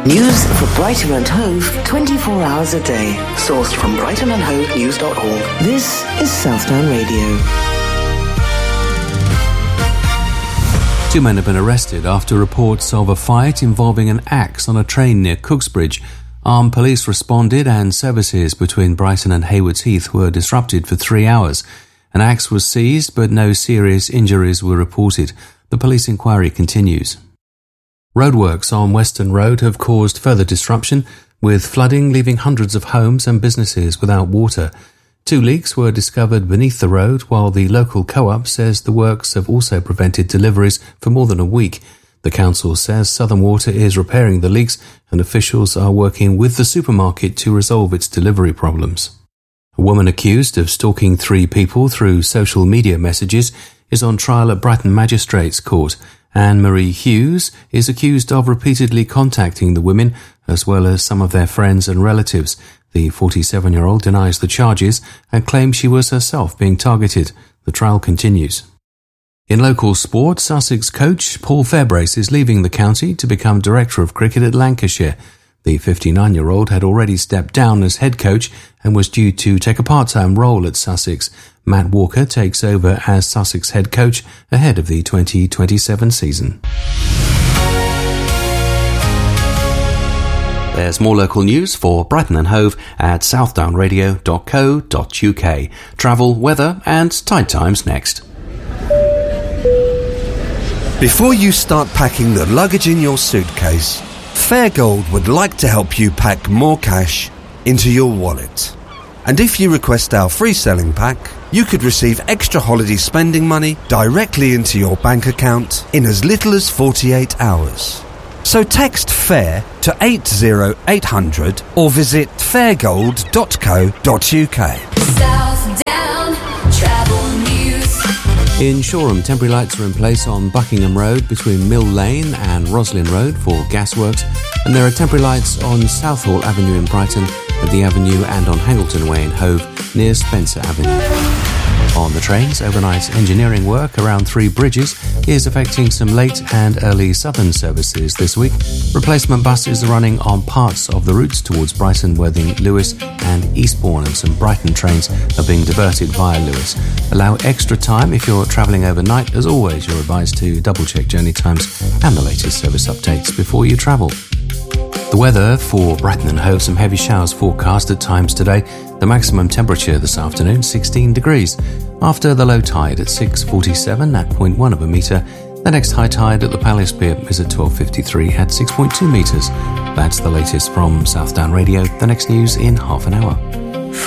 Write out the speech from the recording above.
News for Brighton and Hove 24 hours a day. Sourced from brightonandhovenews.org. This is Southdown Radio. 2 men have been arrested after reports of a fight involving an axe on a train near Cooksbridge. Armed police responded and services between Brighton and Haywards Heath were disrupted for 3 hours. An axe was seized, but no serious injuries were reported. The police inquiry continues. Roadworks on Western Road have caused further disruption, with flooding leaving hundreds of homes and businesses without water. 2 leaks were discovered beneath the road, while the local co-op says the works have also prevented deliveries for more than a week. The council says Southern Water is repairing the leaks and officials are working with the supermarket to resolve its delivery problems. A woman accused of stalking 3 people through social media messages is on trial at Brighton Magistrates Court. Anne-Marie Hughes is accused of repeatedly contacting the women as well as some of their friends and relatives. The 47-year-old denies the charges and claims she was herself being targeted. The trial continues. In local sport, Sussex coach Paul Fairbrace is leaving the county to become Director of Cricket at Lancashire. The 59-year-old had already stepped down as head coach and was due to take a part-time role at Sussex. Matt Walker takes over as Sussex head coach ahead of the 2027 season. There's more local news for Brighton and Hove at southdownradio.co.uk. Travel, weather and tide times next. Before you start packing the luggage in your suitcase, Fairgold would like to help you pack more cash into your wallet. And if you request our free selling pack, you could receive extra holiday spending money directly into your bank account in as little as 48 hours. So text FAIR to 80800 or visit fairgold.co.uk. Southdown Travel News. In Shoreham, temporary lights are in place on Buckingham Road between Mill Lane and Roslyn Road for gasworks, and there are temporary lights on Southall Avenue in Brighton, at the Avenue and on Hangleton Way in Hove near Spencer Avenue. On the trains, overnight engineering work around 3 bridges is affecting some late and early southern services this week. Replacement buses are running on parts of the routes towards Brighton, Worthing, Lewes and Eastbourne, and some Brighton trains are being diverted via Lewes. Allow extra time if you're travelling overnight. As always, you're advised to double-check journey times and the latest service updates before you travel. The weather for Brighton and Hove, some heavy showers forecast at times today. The maximum temperature this afternoon, 16 degrees. After the low tide at 6:47 at 0.1 of a metre, the next high tide at the Palace Pier is at 12:53 at 6.2 metres. That's the latest from Southdown Radio. The next news in half an hour.